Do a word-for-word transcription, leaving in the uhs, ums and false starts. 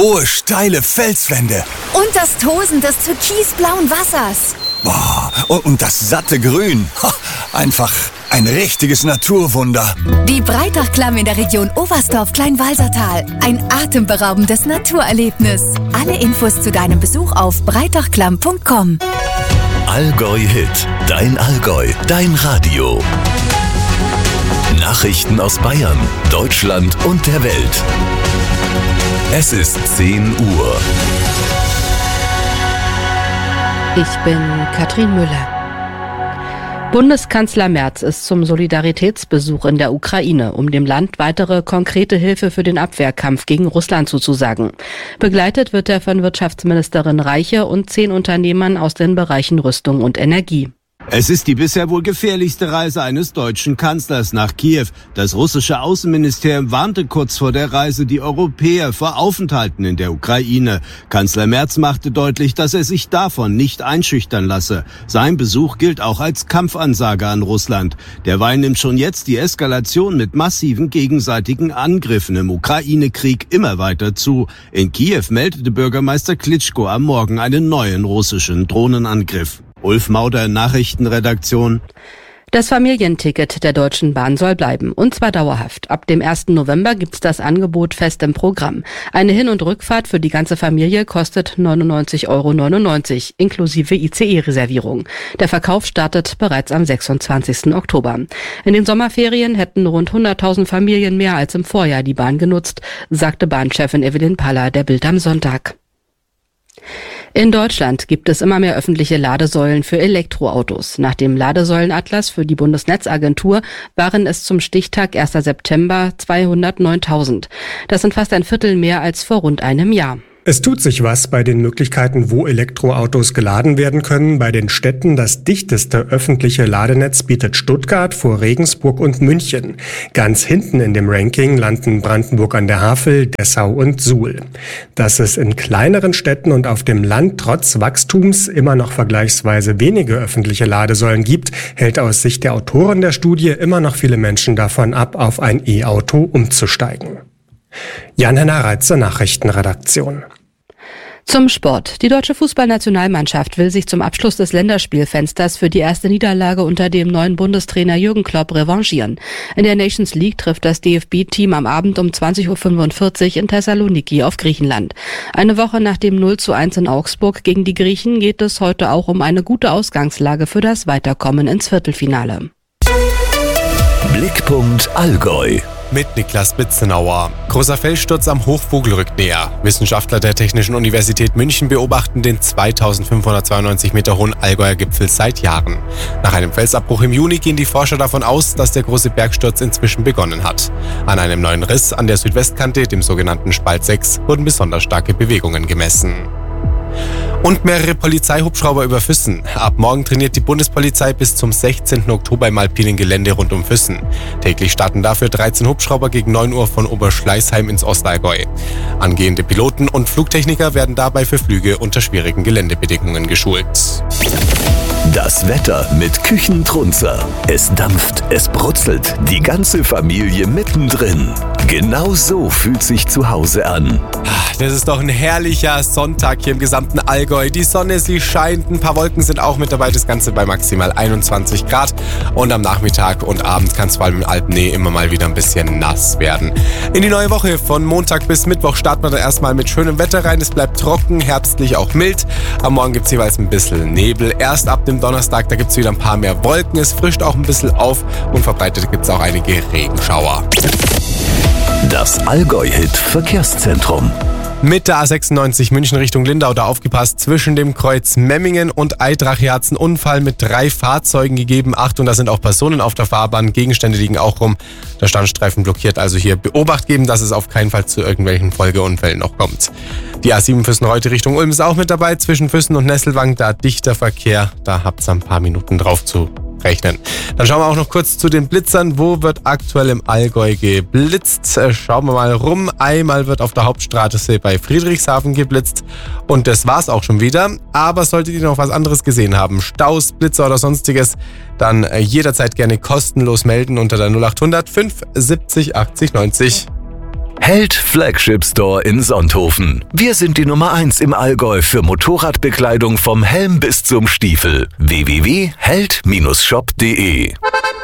Hohe, steile Felswände. Und das Tosen des türkisblauen Wassers. Boah, und, und das satte Grün. Ha, einfach ein richtiges Naturwunder. Die Breitachklamm in der Region Oberstdorf-Kleinwalsertal. Ein atemberaubendes Naturerlebnis. Alle Infos zu deinem Besuch auf breitachklamm punkt com. Allgäu Hit, dein Allgäu, dein Radio. Nachrichten aus Bayern, Deutschland und der Welt. Es ist zehn Uhr. Ich bin Katrin Müller. Bundeskanzler Merz ist zum Solidaritätsbesuch in der Ukraine, um dem Land weitere konkrete Hilfe für den Abwehrkampf gegen Russland zuzusagen. Begleitet wird er von Wirtschaftsministerin Reiche und zehn Unternehmern aus den Bereichen Rüstung und Energie. Es ist die bisher wohl gefährlichste Reise eines deutschen Kanzlers nach Kiew. Das russische Außenministerium warnte kurz vor der Reise die Europäer vor Aufenthalten in der Ukraine. Kanzler Merz machte deutlich, dass er sich davon nicht einschüchtern lasse. Sein Besuch gilt auch als Kampfansage an Russland. Derweil nimmt schon jetzt die Eskalation mit massiven gegenseitigen Angriffen im Ukraine-Krieg immer weiter zu. In Kiew meldete Bürgermeister Klitschko am Morgen einen neuen russischen Drohnenangriff. Ulf Mauder, Nachrichtenredaktion. Das Familienticket der Deutschen Bahn soll bleiben, und zwar dauerhaft. Ab dem ersten November gibt's das Angebot fest im Programm. Eine Hin- und Rückfahrt für die ganze Familie kostet neunundneunzig Euro neunundneunzig, inklusive I C E-Reservierung. Der Verkauf startet bereits am sechsundzwanzigsten Oktober. In den Sommerferien hätten rund hunderttausend Familien mehr als im Vorjahr die Bahn genutzt, sagte Bahnchefin Evelyn Paller der Bild am Sonntag. In Deutschland gibt es immer mehr öffentliche Ladesäulen für Elektroautos. Nach dem Ladesäulenatlas für die Bundesnetzagentur waren es zum Stichtag ersten September zweihundertneuntausend. Das sind fast ein Viertel mehr als vor rund einem Jahr. Es tut sich was bei den Möglichkeiten, wo Elektroautos geladen werden können. Bei den Städten das dichteste öffentliche Ladenetz bietet Stuttgart vor Regensburg und München. Ganz hinten in dem Ranking landen Brandenburg an der Havel, Dessau und Suhl. Dass es in kleineren Städten und auf dem Land trotz Wachstums immer noch vergleichsweise wenige öffentliche Ladesäulen gibt, hält aus Sicht der Autoren der Studie immer noch viele Menschen davon ab, auf ein E-Auto umzusteigen. Jan-Henner Reitzer, Nachrichtenredaktion. Zum Sport. Die deutsche Fußballnationalmannschaft will sich zum Abschluss des Länderspielfensters für die erste Niederlage unter dem neuen Bundestrainer Jürgen Klopp revanchieren. In der Nations League trifft das D F B-Team am Abend um zwanzig Uhr fünfundvierzig in Thessaloniki auf Griechenland. Eine Woche nach dem null zu eins in Augsburg gegen die Griechen geht es heute auch um eine gute Ausgangslage für das Weiterkommen ins Viertelfinale. Blickpunkt Allgäu. Mit Niklas Bitzenauer. Großer Felssturz am Hochvogel rückt näher. Wissenschaftler der Technischen Universität München beobachten den zweitausendfünfhundertzweiundneunzig Meter hohen Allgäuer Gipfel seit Jahren. Nach einem Felsabbruch im Juni gehen die Forscher davon aus, dass der große Bergsturz inzwischen begonnen hat. An einem neuen Riss an der Südwestkante, dem sogenannten Spalt sechs, wurden besonders starke Bewegungen gemessen. Und mehrere Polizeihubschrauber über Füssen. Ab morgen trainiert die Bundespolizei bis zum sechzehnten Oktober im alpinen Gelände rund um Füssen. Täglich starten dafür dreizehn Hubschrauber gegen neun Uhr von Oberschleißheim ins Ostallgäu. Angehende Piloten und Flugtechniker werden dabei für Flüge unter schwierigen Geländebedingungen geschult. Das Wetter mit Küchentrunzer. Es dampft, es brutzelt, die ganze Familie mittendrin. Genau so fühlt sich zu Hause an. Das ist doch ein herrlicher Sonntag hier im gesamten Allgäu. Die Sonne, sie scheint, ein paar Wolken sind auch mit dabei. Das Ganze bei maximal einundzwanzig Grad. Und am Nachmittag und Abend kann es vor allem im Alpennähe immer mal wieder ein bisschen nass werden. In die neue Woche von Montag bis Mittwoch starten wir dann erstmal mit schönem Wetter rein. Es bleibt trocken, herbstlich auch mild. Am Morgen gibt es jeweils ein bisschen Nebel. Erst ab dem Donnerstag, da gibt es wieder ein paar mehr Wolken. Es frischt auch ein bisschen auf und verbreitet gibt es auch einige Regenschauer. Das Allgäu-Hit Verkehrszentrum. Mit der A sechsundneunzig München Richtung Lindau, da aufgepasst, zwischen dem Kreuz Memmingen und Eidrach hier hat es einen Unfall mit drei Fahrzeugen gegeben. Achtung, da sind auch Personen auf der Fahrbahn, Gegenstände liegen auch rum. Der Standstreifen blockiert, also hier Beobacht geben, dass es auf keinen Fall zu irgendwelchen Folgeunfällen noch kommt. Die A sieben Füssen-Reute Richtung Ulm ist auch mit dabei, zwischen Füssen und Nesselwang, da dichter Verkehr, da habt ihr ein paar Minuten drauf zu rechnen. Dann schauen wir auch noch kurz zu den Blitzern. Wo wird aktuell im Allgäu geblitzt? Schauen wir mal rum. Einmal wird auf der Hauptstraße bei Friedrichshafen geblitzt und das war's auch schon wieder. Aber solltet ihr noch was anderes gesehen haben, Staus, Blitzer oder sonstiges, dann jederzeit gerne kostenlos melden unter der null acht hundert fünf siebzig achtzig neunzig. Held Flagship Store in Sonthofen. Wir sind die Nummer eins im Allgäu für Motorradbekleidung vom Helm bis zum Stiefel. w w w punkt held Bindestrich shop punkt de